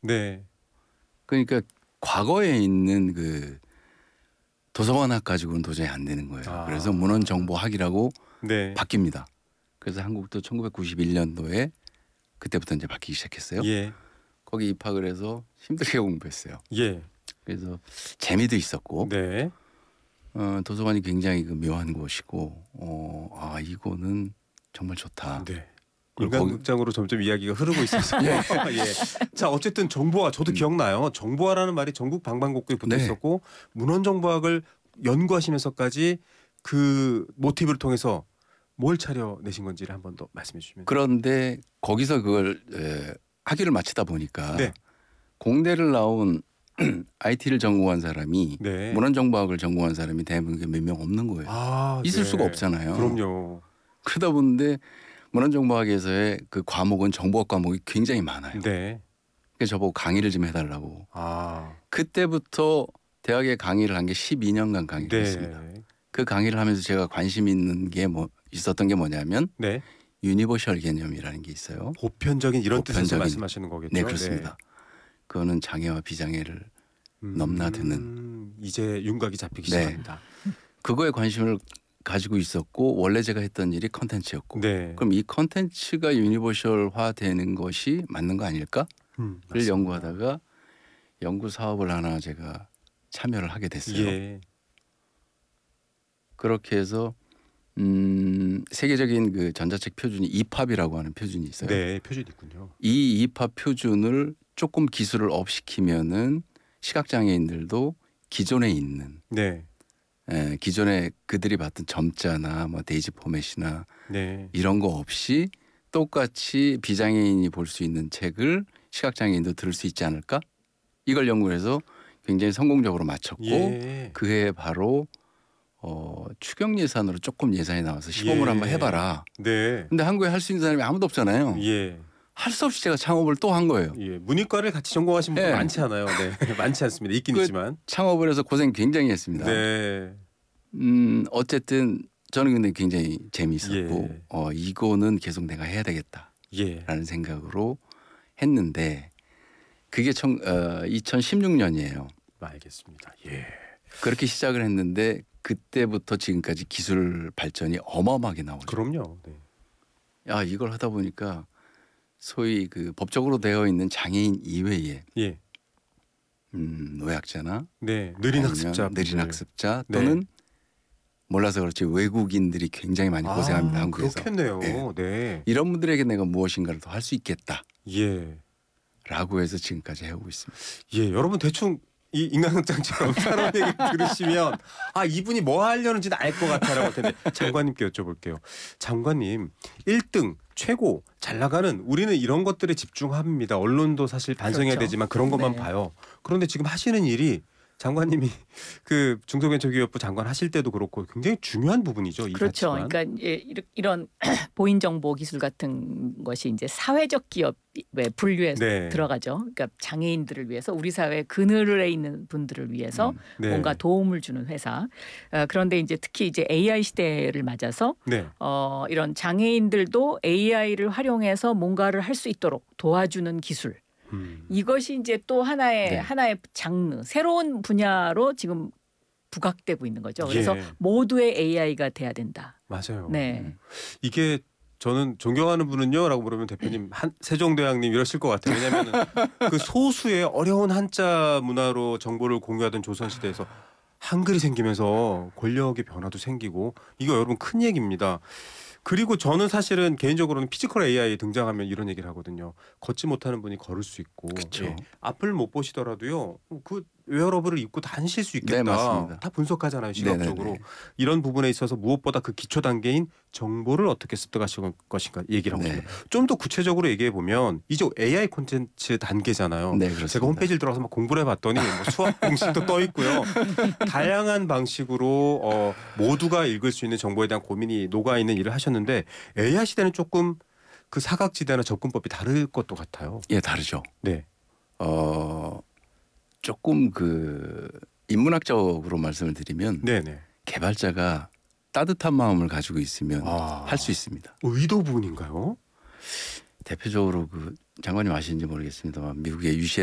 네. 그러니까 과거에 있는 그 도서관학 가지고는 도저히 안 되는 거예요. 그래서 문헌정보학이라고 네. 바뀝니다. 그래서 한국도 1991년도에 그때부터 이제 바뀌기 시작했어요. 예. 거기 입학을 해서 힘들게 공부했어요. 예. 그래서 재미도 있었고 네. 도서관이 굉장히 그 묘한 곳이고 이거는 정말 좋다. 네. 그리고 인간극장으로 점점 이야기가 흐르고 있어서. 예. 자, 어쨌든 정보화 저도 기억나요. 정보화라는 말이 전국 방방곡곡에 붙어 네. 있었고 문헌정보학을 연구하시면서까지 그 모티브를 통해서 뭘 차려내신 건지를 한 번 더 말씀해 주시면. 그런데 거기서 그걸 학위를 마치다 보니까 네. 공대를 나온 IT를 전공한 사람이 네. 문헌정보학을 전공한 사람이 대한민국에 몇 명 없는 거예요. 있을 네. 수가 없잖아요. 그럼요. 그러다 보는데 문헌정보학에서의 그 과목은 정보학 과목이 굉장히 많아요. 네. 그래서 저보고 강의를 좀 해달라고. 아. 그때부터 대학에 강의를 한 게 12년간 강의를 했습니다. 네. 그 강의를 하면서 제가 관심 있는 게 있었던 게 뭐냐면 네. 유니버셜 개념이라는 게 있어요. 보편적인 이런 뜻에서 보편적인. 말씀하시는 거겠죠. 네, 그렇습니다. 그거는 장애와 비장애를 넘나드는. 이제 윤곽이 잡히기 네. 시작합니다. 그거에 관심을 가지고 있었고 원래 제가 했던 일이 컨텐츠였고 네. 그럼 이 컨텐츠가 유니버셜화 되는 것이 맞는 거 아닐까? 를 맞습니다. 연구하다가 연구 사업을 하나 제가 참여를 하게 됐어요. 예. 그렇게 해서 세계적인 그 전자책 표준이 이팝이라고 하는 표준이 있어요. 네, 표준이 있군요. 이 이팝 표준을 조금 기술을 업시키면은 시각장애인들도 기존에 있는 네. 기존에 그들이 봤던 점자나 뭐 데이지 포맷이나 네. 이런 거 없이 똑같이 비장애인이 볼 수 있는 책을 시각장애인도 들을 수 있지 않을까? 이걸 연구해서 굉장히 성공적으로 마쳤고 예. 그해 바로 추경 예산으로 조금 예산이 나와서 시범을 예. 한번 해봐라. 네. 근데 한국에 할 수 있는 사람이 아무도 없잖아요. 예. 할 수 없이 제가 창업을 또 한 거예요. 예. 문이과를 같이 전공하신 분 네. 많지 않아요. 네. 많지 않습니다. 있긴 있지만. 창업을 해서 고생 굉장히 했습니다. 네. 어쨌든 저는 근데 굉장히 재미있었고 예. 이거는 계속 내가 해야 되겠다라는 예. 생각으로 했는데 그게 2016년이에요. 알겠습니다. 예. 그렇게 시작을 했는데 그때부터 지금까지 기술 발전이 어마어마하게 나오죠. 그럼요. 네. 이걸 하다 보니까 소위 그 법적으로 되어 있는 장애인 이외에 예. 노약자나 네. 느린 아니면 학습자. 느린 학습자 네. 또는 몰라서 그렇지 외국인들이 굉장히 많이 고생합니다. 한국에서. 그렇겠네요. 네. 네. 이런 분들에게 내가 무엇인가를 더 할 수 있겠다라고 예. 해서 지금까지 해오고 있습니다. 예. 여러분 대충 이 인간극장처럼 사람 얘기 들으시면 이분이 뭐 하려는지는 알 것 같아라고 할 텐데 장관님께 여쭤볼게요. 장관님 1등 최고 잘 나가는 우리는 이런 것들에 집중합니다. 언론도 사실 반성해야 그렇죠. 되지만 그런 것만 네. 봐요. 그런데 지금 하시는 일이 장관님이 그 중소벤처기업부 장관 하실 때도 그렇고 굉장히 중요한 부분이죠. 이 그렇죠. 가치관. 그러니까 이런 보인 정보 기술 같은 것이 이제 사회적 기업에 분류에 네. 들어가죠. 그러니까 장애인들을 위해서 우리 사회 그늘에 있는 분들을 위해서 네. 뭔가 도움을 주는 회사. 그런데 이제 특히 이제 AI 시대를 맞아서 네. 이런 장애인들도 AI를 활용해서 뭔가를 할 수 있도록 도와주는 기술. 이것이 이제 또 하나의 장르, 새로운 분야로 지금 부각되고 있는 거죠. 그래서 예. 모두의 AI가 돼야 된다. 맞아요. 네. 이게 저는 존경하는 분은요라고 물으면 대표님 세종대왕님 이러실 것 같아요. 왜냐하면 그 소수의 어려운 한자 문화로 정보를 공유하던 조선시대에서 한글이 생기면서 권력의 변화도 생기고 이거 여러분 큰 얘기입니다. 그리고 저는 사실은 개인적으로는 피지컬 AI 등장하면 이런 얘기를 하거든요. 걷지 못하는 분이 걸을 수 있고 그쵸. 앞을 못 보시더라도요. 그 웨어러블을 입고 다니실 수 있겠다. 네, 맞습니다. 다 분석하잖아요. 시각적으로. 네네네. 이런 부분에 있어서 무엇보다 그 기초 단계인 정보를 어떻게 습득하실 것인가 얘기를 하고 있습니다. 좀 더 구체적으로 얘기해 보면 이제 AI 콘텐츠 단계잖아요. 네, 그렇습니다. 제가 홈페이지를 들어가서 막 공부를 해봤더니 뭐 수학 공식도 떠 있고요. 다양한 방식으로 모두가 읽을 수 있는 정보에 대한 고민이 녹아 있는 일을 하셨는데 AI 시대는 조금 그 사각지대나 접근법이 다를 것도 같아요. 예, 다르죠. 네. 조금 그 인문학적으로 말씀을 드리면 네네. 개발자가 따뜻한 마음을 가지고 있으면 할 수 있습니다. 의도 부분인가요? 대표적으로 그 장관님 아시는지 모르겠습니다만 미국의